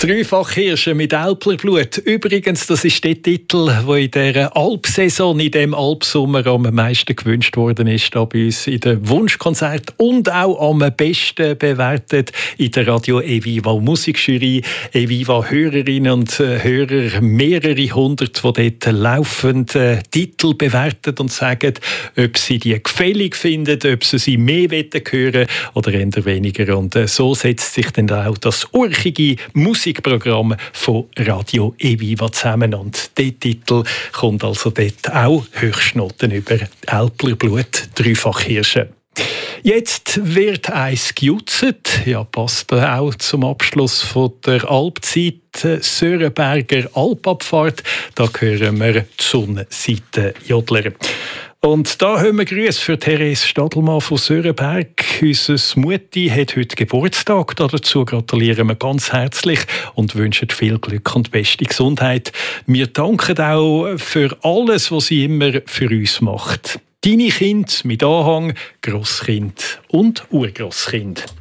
Dreifach Hirsche mit Älplerblut. Übrigens, das ist der Titel, der in dieser Alpsaison, in diesem Alpsommer am meisten gewünscht worden ist, da bei uns in den Wunschkonzert und auch am besten bewertet in der Radio Eviva Musikjury. Eviva Hörerinnen und Hörer, mehrere hundert, die dort laufend Titel bewerten und sagen, ob sie die gefällig finden, ob sie mehr hören oder eher weniger. Und so setzt sich dann auch das urchige Musikprogramm von Radio Eviva zusammen. Und der Titel kommt also dort auch Höchstnoten über Älplerblut, Dreifach Hirsche. Jetzt wird eins gejutzt. Ja, passt auch zum Abschluss von der Alpzeit. Sörenberger Alpabfahrt. Da hören wir die Sonnenseiten-Jodler. Und da haben wir Grüße für Therese Stadelmann von Sörenberg. Unser Mutti hat heute Geburtstag. Dazu gratulieren wir ganz herzlich und wünschen viel Glück und beste Gesundheit. Wir danken auch für alles, was sie immer für uns macht. Deine Kinder mit Anhang, Grosskind und Urgrosskind.